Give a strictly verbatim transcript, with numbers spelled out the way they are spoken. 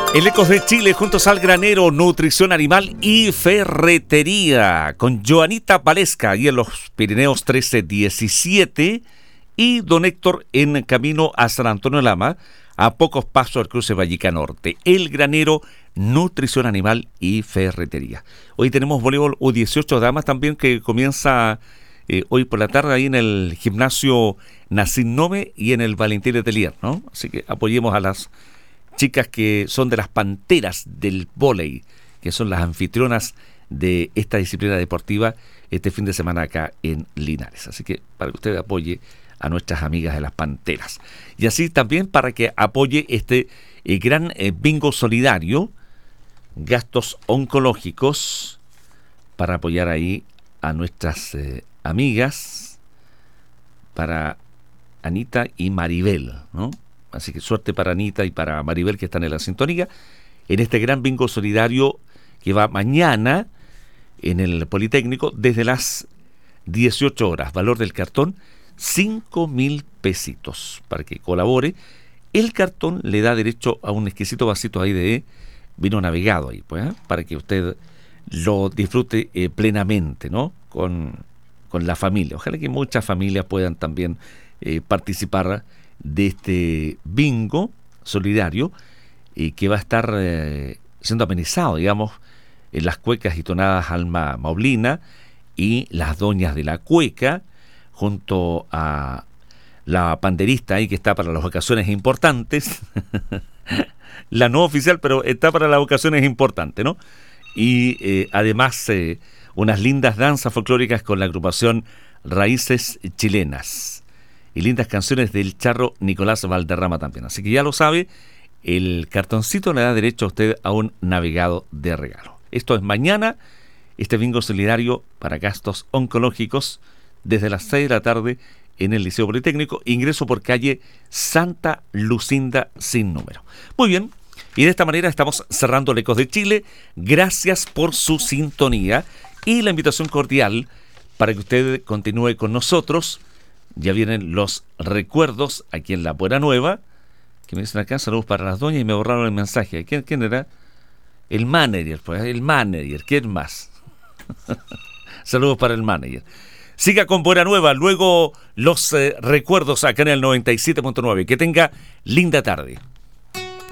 El Ecos de Chile, juntos al granero, nutrición animal y ferretería, con Joanita Valesca y en los Pirineos trece diecisiete, y don Héctor en camino a San Antonio Lama, a pocos pasos del cruce Vallica Norte. El granero, nutrición animal y ferretería. Hoy tenemos voleibol U dieciocho damas también, que comienza eh, hoy por la tarde ahí en el gimnasio Nacín Nome y en el Valentín Letelier, ¿no? Así que apoyemos a las chicas que son de las panteras del vóley, que son las anfitrionas de esta disciplina deportiva este fin de semana acá en Linares. Así que para que usted apoye a nuestras amigas de las panteras. Y así también para que apoye este eh, gran eh, bingo solidario, gastos oncológicos, para apoyar ahí a nuestras eh, amigas, para Anita y Maribel, ¿no? Así que suerte para Anita y para Maribel, que están en la sintonía, en este gran bingo solidario que va mañana en el Politécnico desde las dieciocho horas. Valor del cartón, cinco mil pesitos para que colabore. El cartón le da derecho a un exquisito vasito ahí de vino navegado, ahí, pues, ¿eh? Para que usted lo disfrute eh, plenamente, ¿no? Con, con la familia. Ojalá que muchas familias puedan también eh, participar de este bingo solidario, eh, que va a estar eh, siendo amenizado, digamos, en las cuecas y tonadas Alma Maulina y las doñas de la cueca, junto a la panderista ahí que está para las ocasiones importantes, la no oficial, pero está para las ocasiones importantes, ¿no? Y eh, además eh, unas lindas danzas folclóricas con la agrupación Raíces Chilenas. Y lindas canciones del charro Nicolás Valderrama también. Así que ya lo sabe, el cartoncito le da derecho a usted a un navegado de regalo. Esto es mañana, este bingo solidario para gastos oncológicos, desde las seis de la tarde en el Liceo Politécnico. Ingreso por calle Santa Lucinda sin número. Muy bien, y de esta manera estamos cerrando el Ecos de Chile. Gracias por su sintonía y la invitación cordial para que usted continúe con nosotros. Ya vienen los recuerdos aquí en La Puebla Nueva, que me dicen acá, saludos para las doñas, y me borraron el mensaje. ¿Quién, quién era? El manager, pues, el manager, ¿quién más? Saludos para el manager. Siga con Puebla Nueva, luego los eh, recuerdos acá en el noventa y siete punto nueve. Que tenga linda tarde.